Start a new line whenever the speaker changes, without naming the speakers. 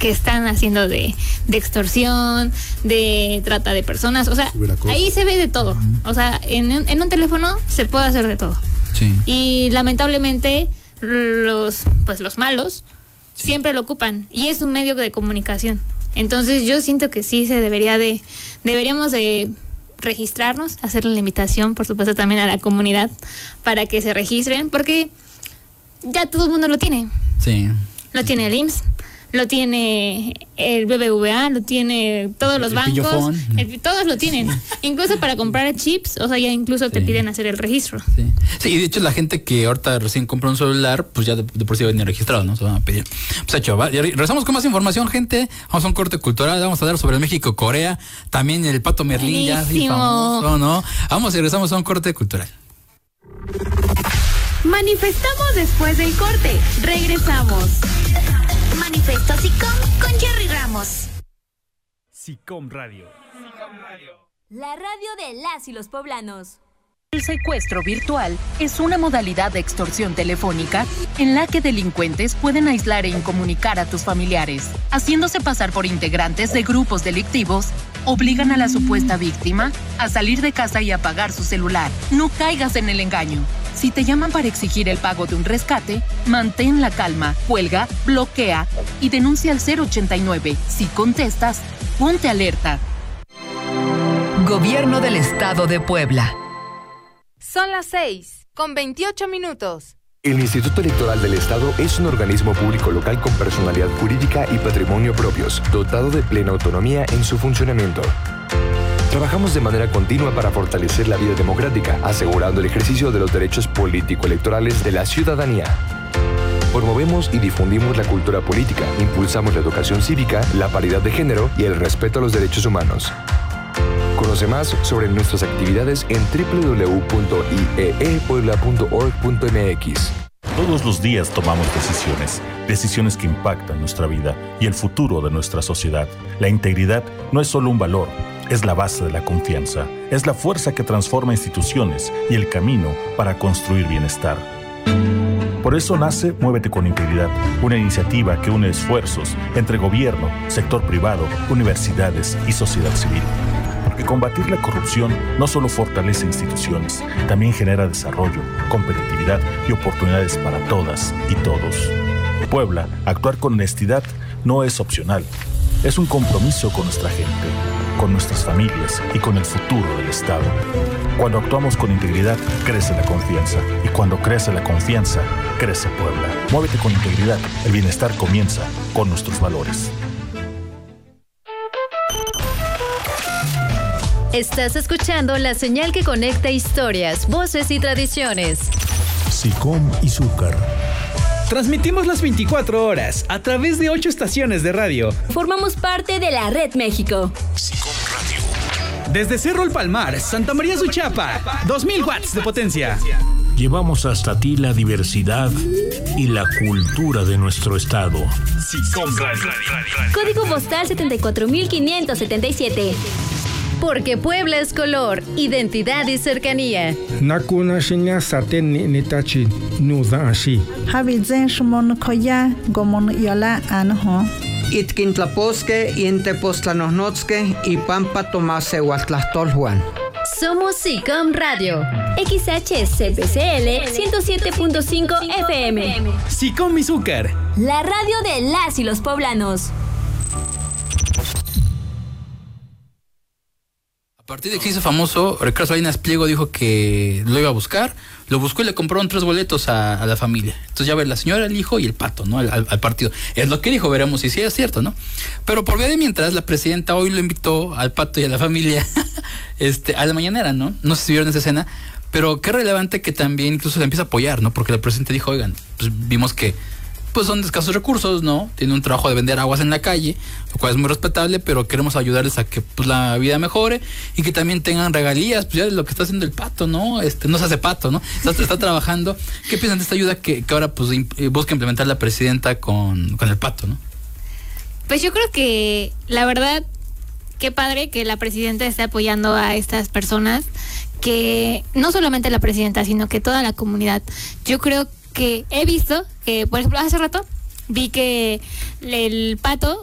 que están haciendo de extorsión, de trata de personas, o sea, ahí se ve de todo, o sea, en un teléfono se puede hacer de todo.
Sí.
Y lamentablemente los malos siempre lo ocupan y es un medio de comunicación. Entonces yo siento que sí deberíamos de registrarnos, hacerle la invitación, por supuesto, también a la comunidad para que se registren, porque ya todo el mundo lo tiene.
Sí.
Lo tiene el IMSS, lo tiene el BBVA, lo tiene todos los bancos, todos lo tienen. Incluso para comprar chips, o sea, ya incluso te piden hacer el registro.
Sí, y de hecho la gente que ahorita recién compró un celular, pues ya de por sí venía registrado, ¿no? Se van a pedir. Pues hecho, regresamos con más información, gente. Vamos a un corte cultural, vamos a hablar sobre el México-Corea, también el Pato Merlín, ya así famoso, ¿no? Vamos y regresamos a un corte cultural.
Manifestamos después del corte. Regresamos.
Manifesto SICOM con Jerry Ramos.
SICOM Radio.
La radio de las y los poblanos.
El secuestro virtual es una modalidad de extorsión telefónica en la que delincuentes pueden aislar e incomunicar a tus familiares. Haciéndose pasar por integrantes de grupos delictivos, obligan a la supuesta víctima a salir de casa y apagar su celular. No caigas en el engaño. Si te llaman para exigir el pago de un rescate, mantén la calma, cuelga, bloquea y denuncia al 089. Si contestas, ponte alerta.
Gobierno del Estado de Puebla.
Son las 6:28.
El Instituto Electoral del Estado es un organismo público local con personalidad jurídica y patrimonio propios, dotado de plena autonomía en su funcionamiento. Trabajamos de manera continua para fortalecer la vida democrática, asegurando el ejercicio de los derechos político-electorales de la ciudadanía. Promovemos y difundimos la cultura política, impulsamos la educación cívica, la paridad de género y el respeto a los derechos humanos. Conoce más sobre nuestras actividades en www.ieepuebla.org.mx.
Todos los días tomamos decisiones que impactan nuestra vida y el futuro de nuestra sociedad. La integridad no es solo un valor, es la base de la confianza, es la fuerza que transforma instituciones y el camino para construir bienestar. Por eso nace Muévete con Integridad, una iniciativa que une esfuerzos entre gobierno, sector privado, universidades y sociedad civil. Porque combatir la corrupción no solo fortalece instituciones, también genera desarrollo, competitividad y oportunidades para todas y todos. Puebla, actuar con honestidad no es opcional, es un compromiso con nuestra gente, con nuestras familias y con el futuro del Estado. Cuando actuamos con integridad, crece la confianza. Y cuando crece la confianza, crece Puebla. Muévete con integridad. El bienestar comienza con nuestros valores.
Estás escuchando la señal que conecta historias, voces y tradiciones.
SICOM y Zúcar.
Transmitimos las 24 horas a través de 8 estaciones de radio.
Formamos parte de la Red México.
SICOM Radio.
Desde Cerro El Palmar, Santa María Suchapa, 2000 watts de potencia.
Llevamos hasta ti la diversidad y la cultura de nuestro estado.
SICOM Radio.
Código postal 74577.
Porque Puebla es color, identidad y cercanía.
Nakuna shinya saten nitachi nuda ashi.
Habizen shmon koya gomon yola anho.
Itkintlaposque, Intepostlanosnotzque y Pampa Tomase Huatlastolhuan.
Somos SICOM Radio.
XHCPCL 107.5 FM.
SICOM y Zúcar.
La radio de las y los poblanos.
A partir de que se hizo famoso, Ricardo Salinas Pliego dijo que lo iba a buscar, lo buscó y le compraron 3 boletos a la familia. Entonces ya ve la señora, el hijo y el pato, ¿no? Al partido. Es lo que dijo, veremos si sí es cierto, ¿no? Pero por vía de mientras, la presidenta hoy lo invitó al pato y a la familia a la mañanera, ¿no? No sé si vieron esa escena, pero qué relevante que también incluso le empieza a apoyar, ¿no? Porque la presidenta dijo, oigan, pues vimos que pues son de escasos recursos, ¿no? Tienen un trabajo de vender aguas en la calle, lo cual es muy respetable, pero queremos ayudarles a que pues la vida mejore y que también tengan regalías, pues ya es lo que está haciendo el pato, ¿no? No se hace pato, ¿no? Está trabajando. ¿Qué piensan de esta ayuda que ahora pues busca implementar la presidenta con el pato, ¿no?
Pues yo creo que la verdad, qué padre que la presidenta esté apoyando a estas personas, que no solamente la presidenta, sino que toda la comunidad. Yo creo que he visto que, por ejemplo, hace rato vi que el pato